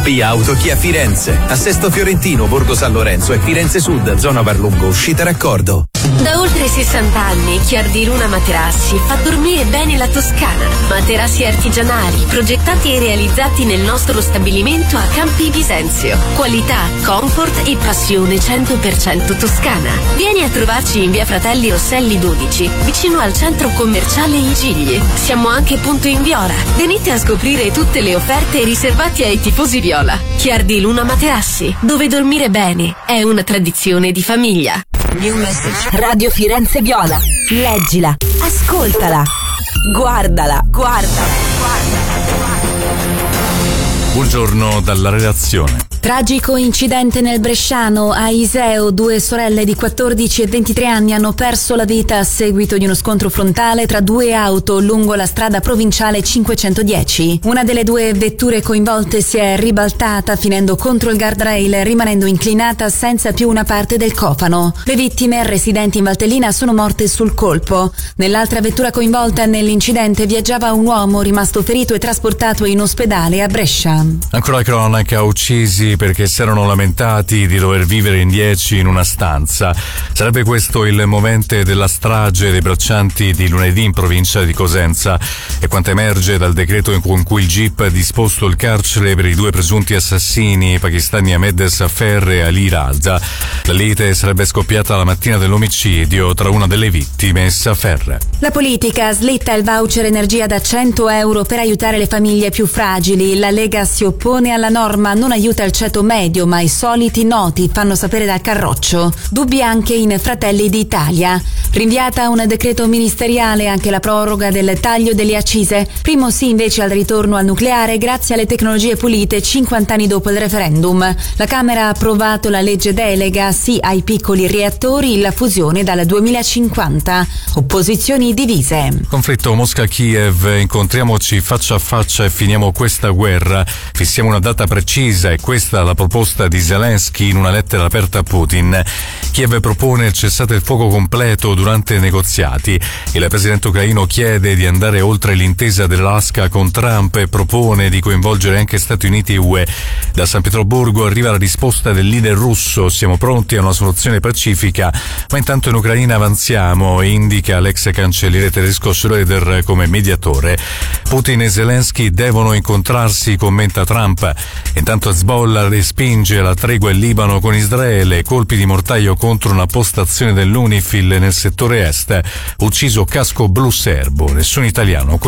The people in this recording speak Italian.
Pia Autochia Firenze, a Sesto Fiorentino, Borgo San Lorenzo e Firenze Sud, zona Varlungo, uscita raccordo. Da oltre 60 anni Chiardi Luna Materassi fa dormire bene la Toscana. Materassi artigianali, progettati e realizzati nel nostro stabilimento a Campi Bisenzio. Qualità, comfort e passione 100% toscana. Vieni a trovarci in via Fratelli Rosselli 12, vicino al centro commerciale I Gigli. Siamo anche punto in Viola. Venite a scoprire tutte le offerte riservate ai tifosi viola. Chiardi Luna Materassi, dove dormire bene è una tradizione di famiglia. New message. Radio Firenze Viola. Leggila, ascoltala, guardala. Buongiorno dalla redazione. Tragico incidente nel Bresciano. A Iseo 2 sorelle di 14 e 23 anni hanno perso la vita a seguito di uno scontro frontale tra 2 auto lungo la strada provinciale 510. Una delle 2 vetture coinvolte si è ribaltata finendo contro il guardrail, rimanendo inclinata senza più una parte del cofano. Le vittime, residenti in Valtellina, sono morte sul colpo. Nell'altra vettura coinvolta nell'incidente viaggiava un uomo rimasto ferito e trasportato in ospedale a Brescia. Ancora cronaca, uccisi perché si erano lamentati di dover vivere in 10 in una stanza. Sarebbe questo il movente della strage dei braccianti di lunedì in provincia di Cosenza e quanto emerge dal decreto con cui il GIP ha disposto il carcere per i 2 presunti assassini pakistani Ahmed Safer e Ali Raza. La lite sarebbe scoppiata la mattina dell'omicidio tra una delle vittime e Safer. La politica slitta il voucher energia da 100 euro per aiutare le famiglie più fragili. La Lega si oppone alla norma, non aiuta il ceto medio ma i soliti noti, fanno sapere dal Carroccio. Dubbi anche in Fratelli d'Italia. Rinviata a un decreto ministeriale anche la proroga del taglio delle accise. Primo sì invece al ritorno al nucleare grazie alle tecnologie pulite 50 anni dopo il referendum. La Camera ha approvato la legge delega sì ai piccoli reattori, la fusione dal 2050. Opposizioni divise. Conflitto Mosca-Kiev, incontriamoci faccia a faccia e finiamo questa guerra. Fissiamo una data precisa e questa la proposta di Zelensky in una lettera aperta a Putin. Kiev propone il cessate il fuoco completo durante i negoziati. Il presidente ucraino chiede di andare oltre l'intesa dell'Alaska con Trump e propone di coinvolgere anche Stati Uniti e UE. Da San Pietroburgo arriva la risposta del leader russo: siamo pronti a una soluzione pacifica, ma intanto in Ucraina avanziamo, e indica l'ex cancelliere tedesco Schröder come mediatore. Putin e Zelensky devono incontrarsi, commenta Trump. Intanto Hezbollah respinge la tregua in Libano con Israele, colpi di mortaio contro una postazione dell'UNIFIL nel settore est, ucciso casco blu serbo, nessun italiano